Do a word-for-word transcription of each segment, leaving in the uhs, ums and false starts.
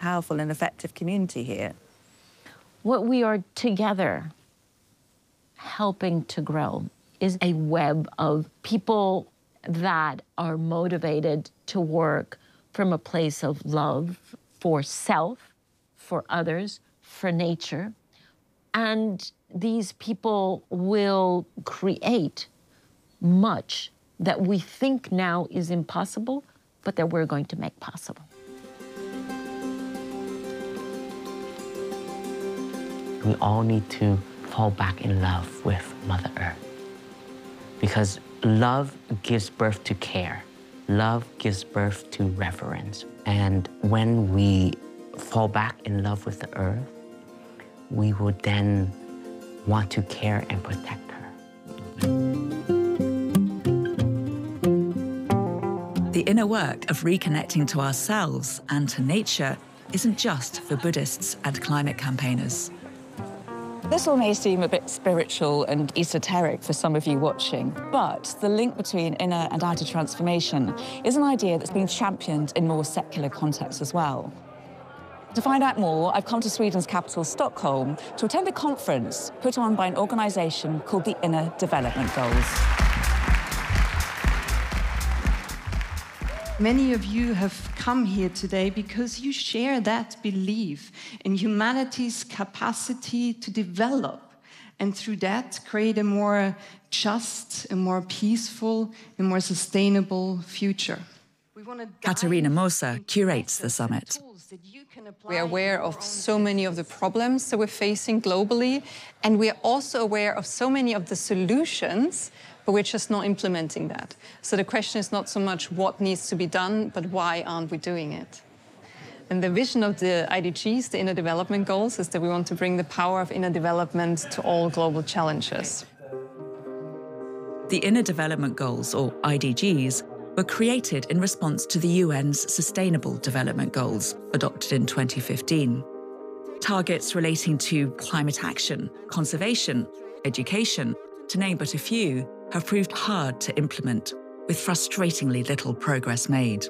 powerful and effective community here. What we are together helping to grow is a web of people that are motivated to work from a place of love for self, for others, for nature. And these people will create much that we think now is impossible, but that we're going to make possible. We all need to fall back in love with Mother Earth. Because love gives birth to care. Love gives birth to reverence. And when we fall back in love with the Earth, we will then want to care and protect her. The inner work of reconnecting to ourselves and to nature isn't just for Buddhists and climate campaigners. This all may seem a bit spiritual and esoteric for some of you watching, but the link between inner and outer transformation is an idea that's been championed in more secular contexts as well. To find out more, I've come to Sweden's capital, Stockholm, to attend a conference put on by an organisation called the Inner Development Goals. Many of you have come here today because you share that belief in humanity's capacity to develop, and through that create a more just, a more peaceful, and more sustainable future. Katarina Moser curates the summit. We are aware of so many of the problems that we're facing globally, and we are also aware of so many of the solutions, but we're just not implementing that. So the question is not so much what needs to be done, but why aren't we doing it? And the vision of the I D Gs, the Inner Development Goals, is that we want to bring the power of inner development to all global challenges. The Inner Development Goals, or I D Gs, were created in response to the U N's Sustainable Development Goals, adopted in twenty fifteen. Targets relating to climate action, conservation, education, to name but a few, have proved hard to implement, with frustratingly little progress made.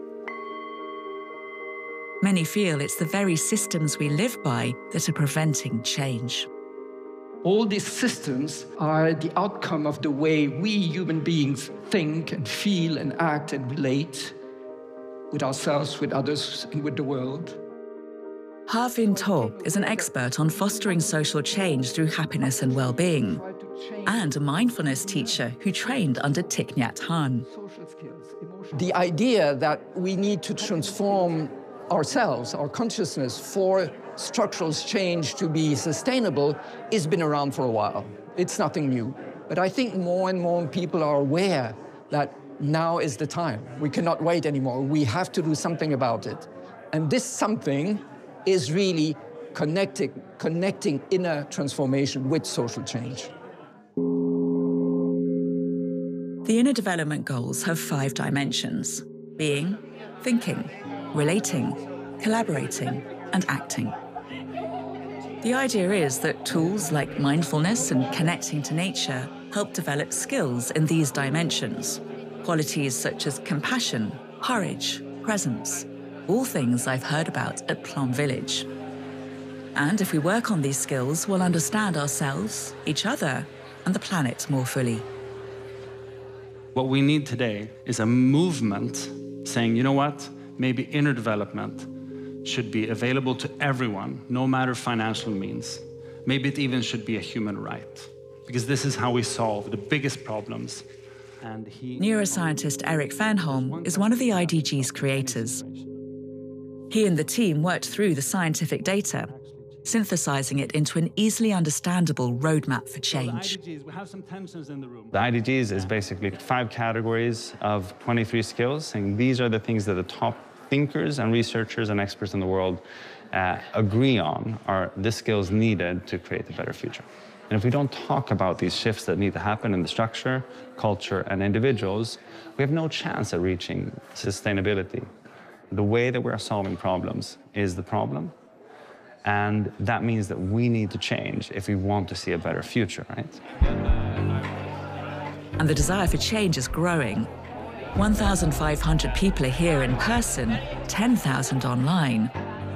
Many feel it's the very systems we live by that are preventing change. All these systems are the outcome of the way we human beings think and feel and act and relate with ourselves, with others, and with the world. Ha-Vin To is an expert on fostering social change through happiness and well-being, and a mindfulness teacher who trained under Thich Nhat Hanh. The idea that we need to transform ourselves, our consciousness, for structural change to be sustainable has been around for a while. It's nothing new. But I think more and more people are aware that now is the time. We cannot wait anymore. We have to do something about it. And this something is really connecting, connecting inner transformation with social change. The Inner Development Goals have five dimensions: being, thinking, relating, collaborating, and acting. The idea is that tools like mindfulness and connecting to nature help develop skills in these dimensions, qualities such as compassion, courage, presence, all things I've heard about at Plum Village. And if we work on these skills, we'll understand ourselves, each other, and the planet more fully. What we need today is a movement saying, you know what, maybe inner development should be available to everyone, no matter financial means. Maybe it even should be a human right, because this is how we solve the biggest problems. And he... Neuroscientist Erik Fernholm is one of the I D G's creators. He and the team worked through the scientific data, synthesizing it into an easily understandable roadmap for change. The I D Gs is basically five categories of twenty-three skills, saying these are the things that the top thinkers and researchers and experts in the world uh, agree on are the skills needed to create a better future. And if we don't talk about these shifts that need to happen in the structure, culture, and individuals, we have no chance at reaching sustainability. The way that we're solving problems is the problem. And that means that we need to change if we want to see a better future, right? And the desire for change is growing. one thousand five hundred people are here in person, ten thousand online,